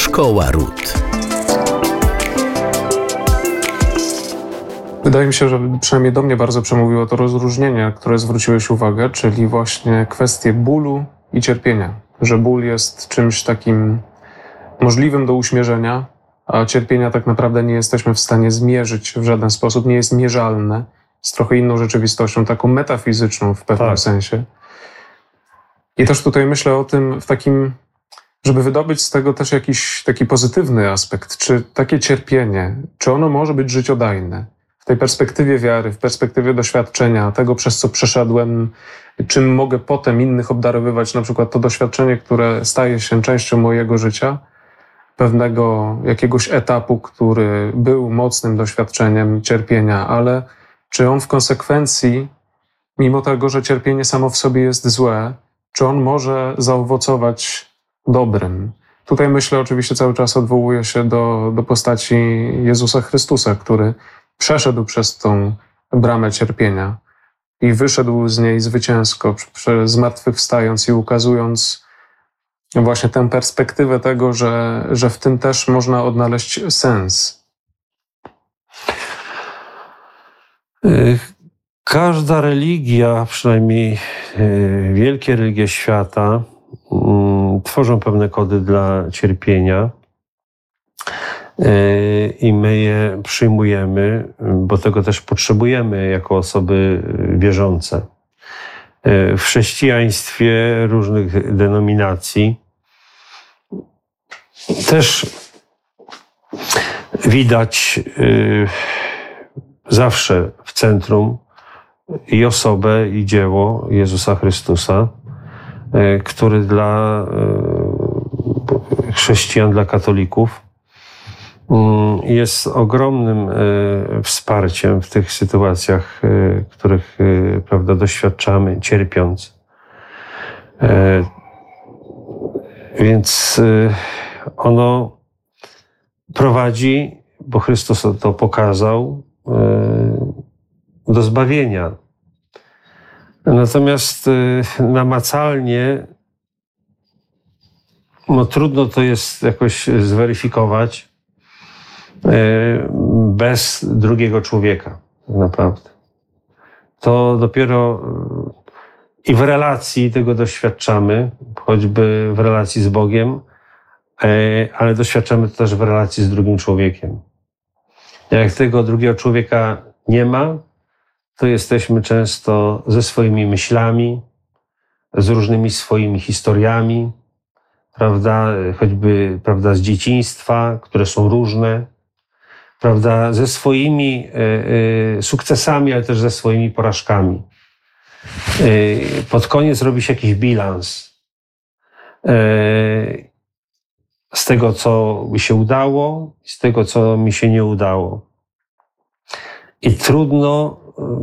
Szkoła Ród. Wydaje mi się, że przynajmniej do mnie bardzo przemówiło to rozróżnienie, na które zwróciłeś uwagę, czyli właśnie kwestie bólu i cierpienia. Że ból jest czymś takim możliwym do uśmierzenia, a cierpienia tak naprawdę nie jesteśmy w stanie zmierzyć w żaden sposób, nie jest mierzalne. Jest trochę inną rzeczywistością, taką metafizyczną w pewnym sensie. I też tutaj myślę o tym w takim, żeby wydobyć z tego też jakiś taki pozytywny aspekt. Czy takie cierpienie, czy ono może być życiodajne? W tej perspektywie wiary, w perspektywie doświadczenia, tego przez co przeszedłem, czym mogę potem innych obdarowywać, na przykład to doświadczenie, które staje się częścią mojego życia, pewnego jakiegoś etapu, który był mocnym doświadczeniem cierpienia, ale czy on w konsekwencji, mimo tego, że cierpienie samo w sobie jest złe, czy on może zaowocować dobrym? Tutaj myślę oczywiście cały czas odwołuję się do postaci Jezusa Chrystusa, który przeszedł przez tą bramę cierpienia i wyszedł z niej zwycięsko, zmartwychwstając i ukazując właśnie tę perspektywę tego, że w tym też można odnaleźć sens. Każda religia, przynajmniej wielkie religie świata, tworzą pewne kody dla cierpienia i my je przyjmujemy, bo tego też potrzebujemy jako osoby wierzące. W chrześcijaństwie różnych denominacji też widać zawsze w centrum i osobę, i dzieło Jezusa Chrystusa, który dla chrześcijan, dla katolików jest ogromnym wsparciem w tych sytuacjach, których, prawda, doświadczamy, cierpiąc. Więc ono prowadzi, bo Chrystus to pokazał, do zbawienia. Natomiast namacalnie trudno to jest jakoś zweryfikować bez drugiego człowieka, tak naprawdę. To dopiero i w relacji tego doświadczamy, choćby w relacji z Bogiem, ale doświadczamy to też w relacji z drugim człowiekiem. Jak tego drugiego człowieka nie ma, to jesteśmy często ze swoimi myślami, z różnymi swoimi historiami, prawda, choćby, prawda, z dzieciństwa, które są różne, prawda, ze swoimi sukcesami, ale też ze swoimi porażkami. Pod koniec robi się jakiś bilans z tego, co mi się udało, z tego, co mi się nie udało. I trudno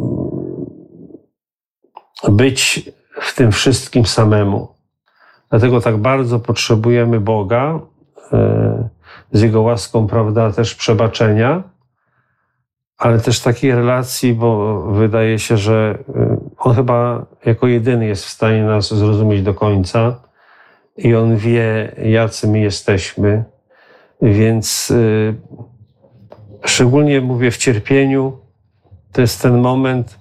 być w tym wszystkim samemu. Dlatego tak bardzo potrzebujemy Boga, z Jego łaską, prawda, też przebaczenia, ale też takiej relacji, bo wydaje się, że On chyba jako jedyny jest w stanie nas zrozumieć do końca i On wie, jacy my jesteśmy, więc szczególnie mówię w cierpieniu, to jest ten moment,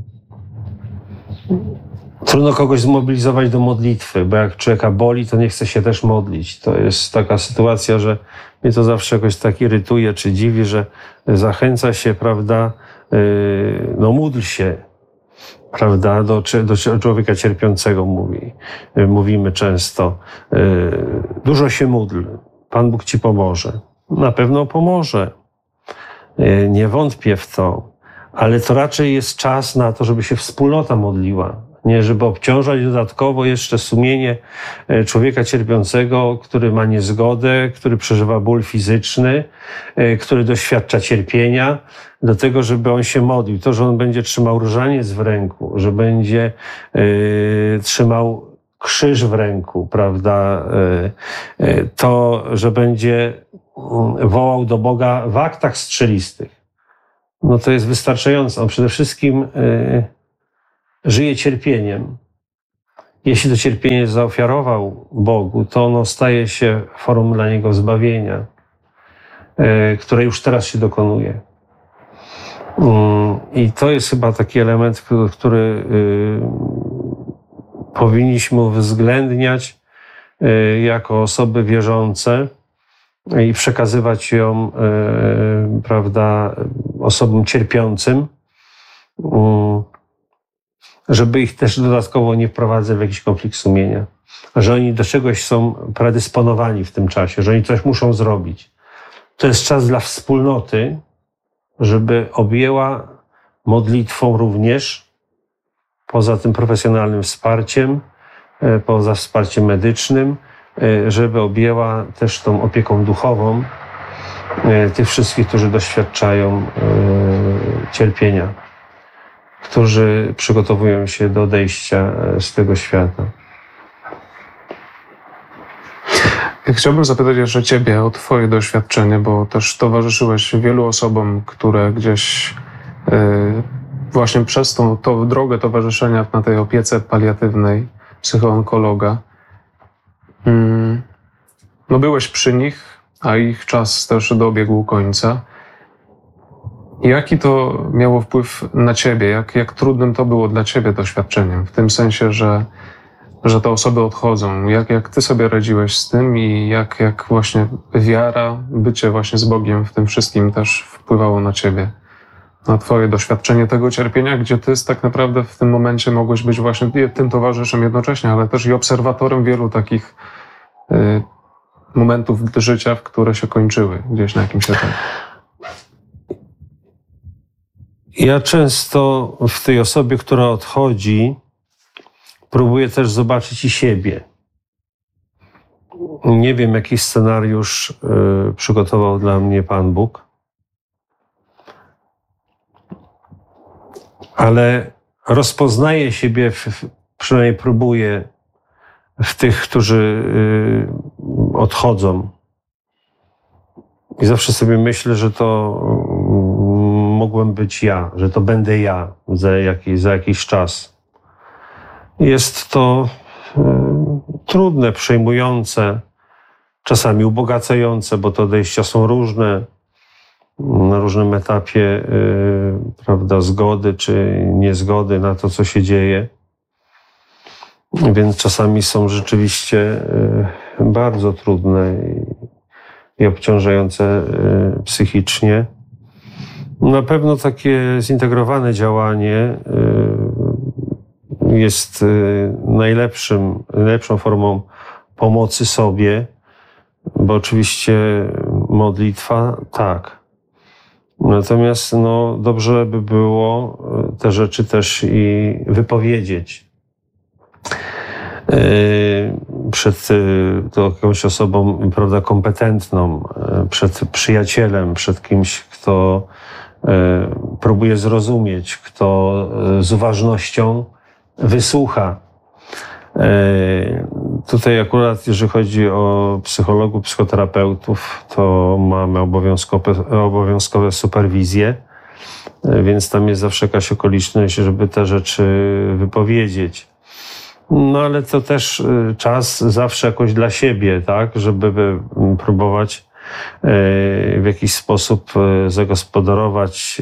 trudno kogoś zmobilizować do modlitwy, bo jak człowieka boli, to nie chce się też modlić. To jest taka sytuacja, że mnie to zawsze jakoś tak irytuje czy dziwi, że zachęca się, prawda, módl się, prawda, do człowieka cierpiącego mówimy często. Dużo się módl, Pan Bóg ci pomoże. Na pewno pomoże. Nie wątpię w to, ale to raczej jest czas na to, żeby się wspólnota modliła. Nie, żeby obciążać dodatkowo jeszcze sumienie człowieka cierpiącego, który ma niezgodę, który przeżywa ból fizyczny, który doświadcza cierpienia, do tego, żeby on się modlił. To, że on będzie trzymał różaniec w ręku, że będzie trzymał krzyż w ręku, prawda? To, że będzie wołał do Boga w aktach strzelistych. No to jest wystarczające. On przede wszystkim żyje cierpieniem jeśli to cierpienie zaofiarował Bogu, to ono staje się formą dla niego zbawienia, które już teraz się dokonuje. I to jest chyba taki element, który powinniśmy uwzględniać jako osoby wierzące i przekazywać ją, prawda, osobom cierpiącym, żeby ich też dodatkowo nie wprowadzać w jakiś konflikt sumienia. Że oni do czegoś są predysponowani w tym czasie, że oni coś muszą zrobić. To jest czas dla wspólnoty, żeby objęła modlitwą również, poza tym profesjonalnym wsparciem, poza wsparciem medycznym, żeby objęła też tą opieką duchową tych wszystkich, którzy doświadczają cierpienia, którzy przygotowują się do odejścia z tego świata. Ja chciałbym zapytać jeszcze Ciebie o Twoje doświadczenie, bo też towarzyszyłeś wielu osobom, które gdzieś właśnie przez tą drogę towarzyszenia na tej opiece paliatywnej psychoonkologa, no byłeś przy nich, a ich czas też dobiegł końca. Jaki to miało wpływ na Ciebie? Jak trudnym to było dla Ciebie doświadczeniem? W tym sensie, że te osoby odchodzą. Jak Ty sobie radziłeś z tym i jak właśnie wiara, bycie właśnie z Bogiem w tym wszystkim też wpływało na Ciebie? Na Twoje doświadczenie tego cierpienia, gdzie Ty tak naprawdę w tym momencie mogłeś być właśnie tym towarzyszem jednocześnie, ale też i obserwatorem wielu takich momentów życia, które się kończyły gdzieś na jakimś etapie. Ja często w tej osobie, która odchodzi, próbuję też zobaczyć i siebie. Nie wiem, jaki scenariusz przygotował dla mnie Pan Bóg, ale rozpoznaję siebie, przynajmniej próbuję, w tych, którzy odchodzą. I zawsze sobie myślę, że to mogłem być ja, że to będę ja za jakiś czas. Jest to trudne, przejmujące, czasami ubogacające, bo te odejścia są różne, na różnym etapie, prawda, zgody czy niezgody na to, co się dzieje. Więc czasami są rzeczywiście bardzo trudne i obciążające psychicznie. Na pewno takie zintegrowane działanie jest najlepszą formą pomocy sobie, bo oczywiście modlitwa tak. Natomiast dobrze by było te rzeczy też i wypowiedzieć przed jakąś osobą, prawda, kompetentną, przed przyjacielem, przed kimś, kto próbuje zrozumieć, kto z uważnością wysłucha. Tutaj akurat, jeżeli chodzi o psychologów, psychoterapeutów, to mamy obowiązkowe superwizje, więc tam jest zawsze jakaś okoliczność, żeby te rzeczy wypowiedzieć. No ale to też czas zawsze jakoś dla siebie, tak, żeby próbować w jakiś sposób zagospodarować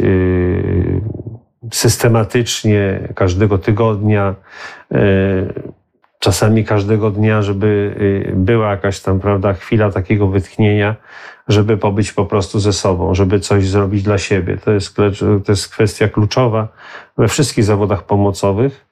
systematycznie każdego tygodnia, czasami każdego dnia, żeby była jakaś tam, prawda, chwila takiego wytchnienia, żeby pobyć po prostu ze sobą, żeby coś zrobić dla siebie. To jest kwestia kluczowa we wszystkich zawodach pomocowych,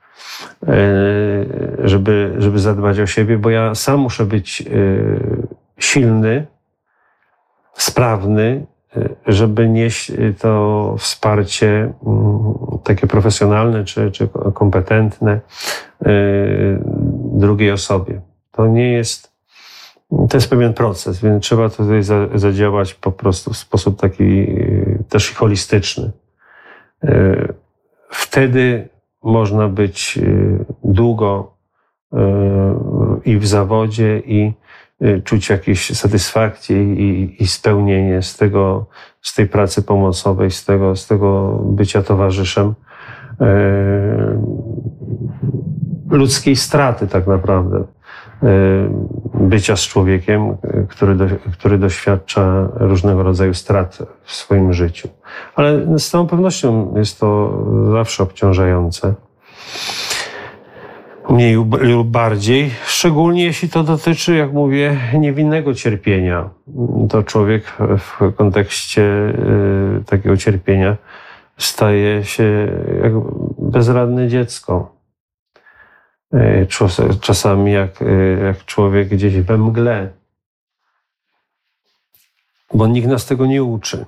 żeby zadbać o siebie, bo ja sam muszę być silny, sprawny, żeby nieść to wsparcie takie profesjonalne czy kompetentne drugiej osobie. To jest pewien proces, więc trzeba tutaj zadziałać po prostu w sposób taki też holistyczny. Wtedy można być długo i w zawodzie, i czuć jakieś satysfakcję i spełnienie z tej pracy pomocowej, z tego bycia towarzyszem. ludzkiej straty tak naprawdę. Bycia z człowiekiem, który doświadcza różnego rodzaju strat w swoim życiu. Ale z całą pewnością jest to zawsze obciążające. Mniej lub bardziej, szczególnie jeśli to dotyczy, jak mówię, niewinnego cierpienia. To człowiek w kontekście takiego cierpienia staje się jak bezradne dziecko. Czasami jak człowiek gdzieś we mgle. Bo nikt nas tego nie uczy.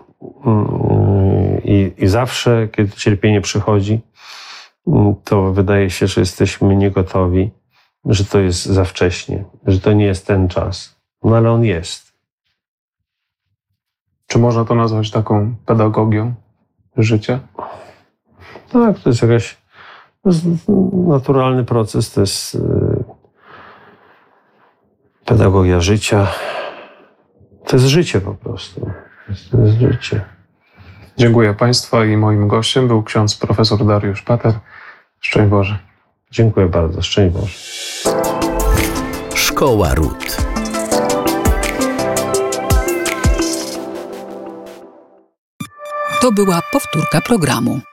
I zawsze, kiedy cierpienie przychodzi, to wydaje się, że jesteśmy niegotowi, że to jest za wcześnie, że to nie jest ten czas. No ale on jest. Czy można to nazwać taką pedagogią życia? Tak, to jest naturalny proces, to jest pedagogia życia. To jest życie po prostu. To jest życie. Dziękuję Państwa i moim gościem był ksiądz profesor Dariusz Pater. Szczęść Boże. Dziękuję bardzo. Szczęść Boże. Szkoła Ród. To była powtórka programu.